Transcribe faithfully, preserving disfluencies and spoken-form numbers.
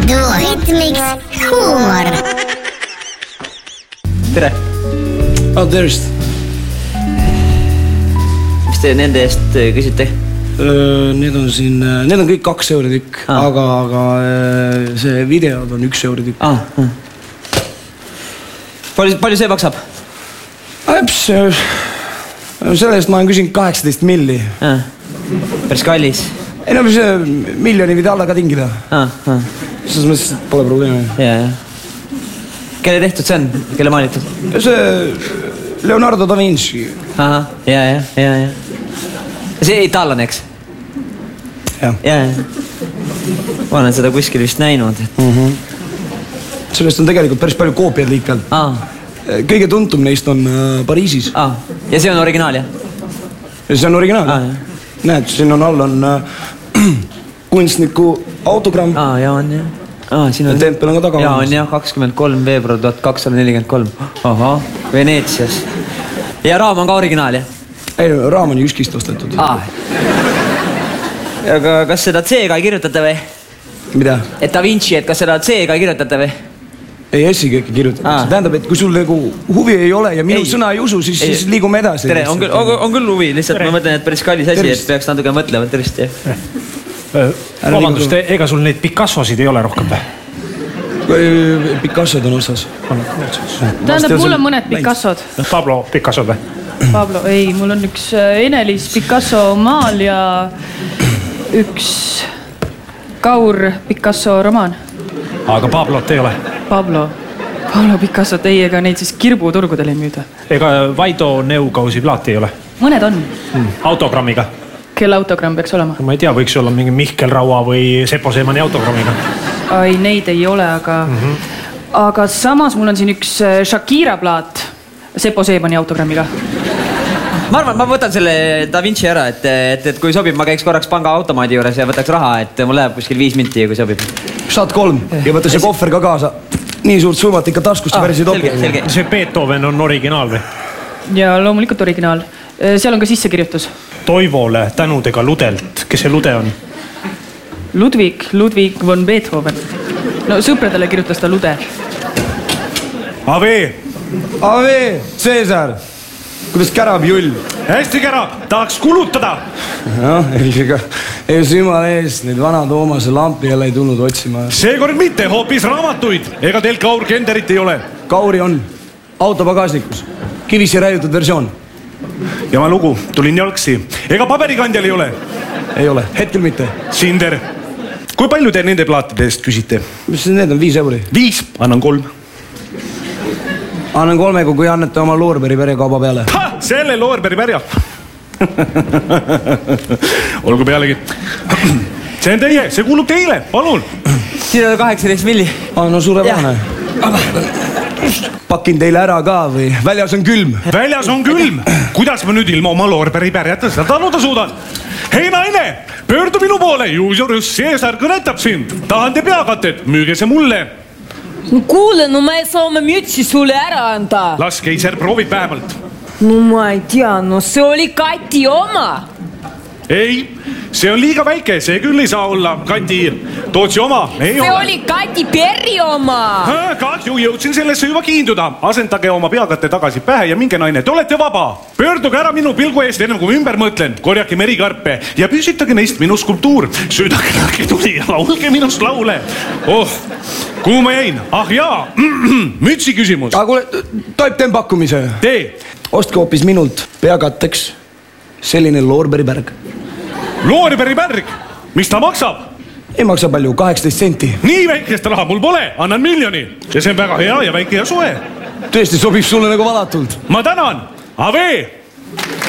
Duohitmiks huumor. Tere. Oh, tervist. Mis te nende eest küsite? Need on siin, need on kõik kaks euri tükk, ah. aga, aga see videod on üks euri tükk. Ah, ah. Palju, palju see maksab? Äps, selle eest ma olen küsinud kaheksateist milli. Ah. Päris kallis. Ei no, see miljoni võid alla ka tingida. Ah, ah. Selles mõttes pole probleemi. Ja, ja. Kelle tehtud see on? Kelle maalitud? See Leonardo da Vinci. Aha, ja, ja, ja, ja. See itaallane, eks? Ja. Ja, ja. Ma olen seda kuskil vist näinud. Et... Mm -hmm. Sellest on tegelikult päris palju koopiad liikvel. Ah. Kõige tuntum neist on Pariisis. Ah. Ja see on originaal, jah? Ja see on originaal. Ah, jah. Näed, siin on all on äh, kunstniku autogramm. Ah, ja on, jah. Ah, siin on... Tempel on ka taga. Ja on, jah, kakskümmend kolm veebruar tuhat kakssada nelikümmend kolm. Aha, Veneetsias. Ja raam on ka originaal, jah? Ei, raam on Jyskist ostetud. Ah. Aga kas seda C-ga ei kirjutate või? Mida? Et Da Vinci, et kas seda C-ga ei kirjutate või? Ei, S-iga ikka kirjutate. Ah. See tähendab, et kui sul nagu huvi ei ole ja minu ei. sõna ei usu, siis, siis liigume edasi. Tere, on küll, on, on küll huvi, lihtsalt tere. Ma mõtlen, et päris kallis asi, et peaks natuke mõtlema, tervist, jah. Vabandust, ega sul neid Picassosid ei ole rohkem või? Picassod on otsas. Tähendab, mul on mõned Picassod. Pablo Picassod või? Pablo, ei, mul on üks Enelis Picasso maal ja üks Kaur Picasso romaan. Aga Pablot ei ole? Pablo, Pablo Picasso, ei, ega neid siis kirbuturgudel ei müüda. Ega Vaido Neukausi plaati ei ole? Mõned on. Hmm. Autogrammiga? Kelle autogramm peaks olema? Ma ei tea, võiks olla mingi Mihkel Raua või Sepo Seemani autogrammiga. Ai, neid ei ole, aga... Mm -hmm. Aga samas mul on siin üks Shakira plaat Sepo Seemani autogrammiga. Ma arvan, ma võtan selle Da Vinci ära, et, et, et kui sobib, ma käiks korraks panga automaadi juures ja võtaks raha, et mul läheb kuskil viis minti, kui sobib. Saad kolm ja võta see kohver ka kaasa. Nii suurt summat ikka taskust ah, päris ei topi. See Beethoven on originaal või? Ja loomulikult originaal. Seal on ka sissekirjutus. Toivole tänudega Ludelt. Kes see Lude on? Ludwig, Ludwig von Beethoven. No sõpradele kirjutas ta Lude. Ave! Ave! Cesar! Kuidas kärab Jull? Hästi kärab! Tahaks kulutada! Noh, ega ei jumala eest, neid vana Toomase lampi jälle ei tulnud otsima. Seekord mitte, hoopis raamatuid. Ega teil Kaur Kenderit ei ole? Kauri on. Autopagasnikus. Kivisse räiutud versioon. Ja ma lugu, tulin jalgsi. Ega paberikandjal ei ole? Ei ole, hetkel mitte. Sinder, kui palju te nende plaatide eest küsite? Mis need on, viis euri? Viis, annan kolm. Annan kolmega, kui annete oma Loorberi pärjakauba peale. Ha! Selle Loorberi pärja. Olgu pealegi. See on teie, see kuulub teile, palun. Siin on kaheksateist milli. Ah, no suurepärane. Pakin teile ära ka või? Väljas on külm. Väljas on külm. Kuidas ma nüüd ilma oma Loorberi pärjata seda taluda suudan? Hei naine, pöördu minu poole. Juusjurus Cesar kõnetab sind. Tahan te peakatet, müüge see mulle. No kuule, no ma ei saa oma mütsi sulle ära anda. Las keiser proovib vähemalt. No ma ei tea, no see oli Kati oma. Ei, see on liiga väike, see küll ei saa olla Kati Tootsi oma. Ei see ole. oli Kati Perri oma. Kahju, jõudsin sellesse juba kiinduda. Asendage oma peakate tagasi pähe ja minge naine, te olete vaba. Pöörduge ära minu pilgu eest, ennem kui ümber mõtlen. Korjake merikarpe ja püsitage neist minu skulptuur. Süüdage lõhki tuli ja laulge minust laule. Oh, kuhu ma jäin? Ah jaa, mütsi küsimus. Aga kuule, toib teen pakkumise. Tee. Ostke hoopis minult peakatteks selline Loorberi pärg. Loorberi pärg? Mis ta maksab? Ei maksa palju, kaheksateist senti. Nii väikest raha mul pole, annan miljoni. Ja see on väga hea ja väike ja soe. Tõesti sobib sulle nagu valatult. Ma tänan, Ave!